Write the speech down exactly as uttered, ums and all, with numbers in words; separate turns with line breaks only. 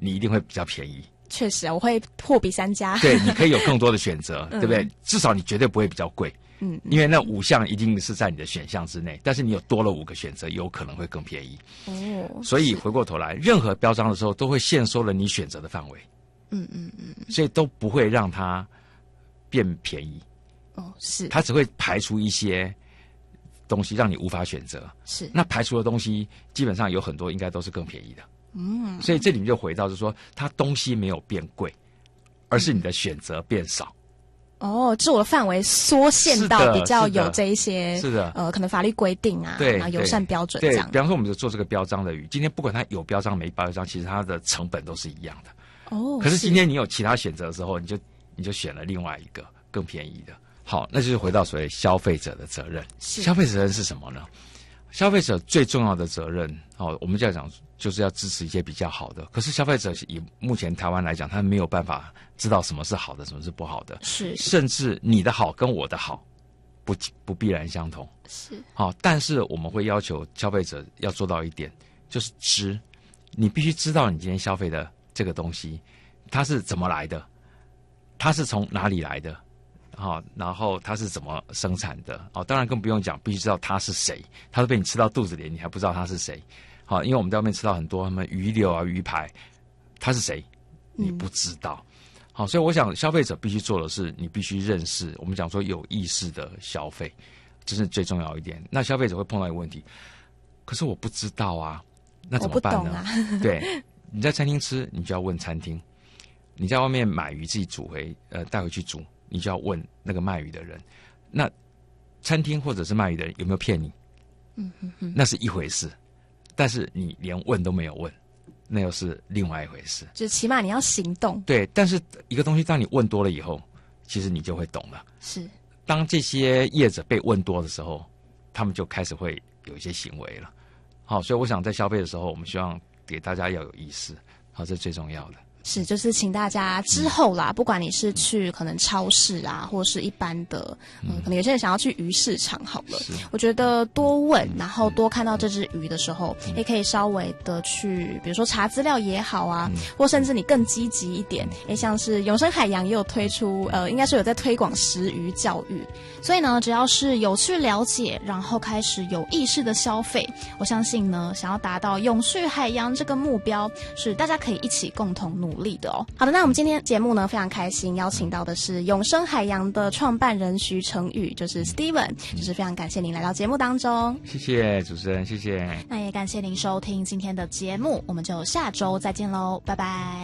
你一定会比较便宜。
确实啊，我会货比三家。
对，你可以有更多的选择，
嗯、
对不对？至少你绝对不会比较贵。嗯，因为那五项一定是在你的选项之内，但是你有多了五个选择，有可能会更便宜。哦，所以回过头来，任何标章的时候都会限缩了你选择的范围。嗯嗯嗯，所以都不会让它变便宜。
哦，是，
它只会排除一些东西让你无法选择。
是，
那排除的东西基本上有很多应该都是更便宜的。嗯，所以这里面就回到就是说，它东西没有变贵，而是你的选择变少。
哦，自我的范围缩限到比较有这一些，
是的，
呃，可能法律规定啊，
对，
然后友善标准这样。
对，比方说我们就做这个标章的鱼，今天不管它有标章没标章，其实它的成本都是一样的。哦，可是今天你有其他选择的时候，你就你就选了另外一个更便宜的。好，那就是回到所谓消费者的责任。消费者责任是什么呢？消费者最重要的责任，哦，我们就要讲，就是要支持一些比较好的。可是消费者以目前台湾来讲，他没有办法知道什么是好的，什么是不好的。
是，
甚至你的好跟我的好，不不必然相同。
是，
好，但是我们会要求消费者要做到一点，就是知，你必须知道你今天消费的这个东西，它是怎么来的，它是从哪里来的。好，然后它是怎么生产的？哦，当然更不用讲，必须知道它是谁。它都被你吃到肚子里，你还不知道它是谁？好，因为我们在外面吃到很多什么鱼柳啊、鱼排，它是谁？你不知道。嗯、好，所以我想消费者必须做的是，你必须认识。我们讲说有意识的消费，这是最重要一点。那消费者会碰到一个问题，可是我不知道啊，那怎么办呢？
啊、
对，你在餐厅吃，你就要问餐厅；你在外面买鱼自己煮回，呃，带回去煮。你就要问那个卖鱼的人，那餐厅或者是卖鱼的人有没有骗你？嗯哼哼，那是一回事，但是你连问都没有问，那又是另外一回事。
就起码你要行动。
对，但是一个东西当你问多了以后，其实你就会懂了。
是，当
这些业者被问多的时候，他们就开始会有一些行为了。好，所以我想在消费的时候，我们希望给大家要有意识，好，这是最重要的。
是，就是请大家之后啦，不管你是去可能超市啊，或是一般的，嗯，可能有些人想要去鱼市场好了，我觉得多问，然后多看到这只鱼的时候，也可以稍微的去，比如说查资料也好啊，或甚至你更积极一点，也像是永生海洋也有推出，呃，应该是有在推广食鱼教育，所以呢，只要是有去了解，然后开始有意识的消费，我相信呢，想要达到永续海洋这个目标，是大家可以一起共同努力。努力的哦。好的，那我们今天节目呢非常开心，邀请到的是永生海洋的创办人徐成宇，就是 Steven， 就是非常感谢您来到节目当中。
谢谢主持人，谢谢。
那也感谢您收听今天的节目，我们就下周再见喽，拜拜。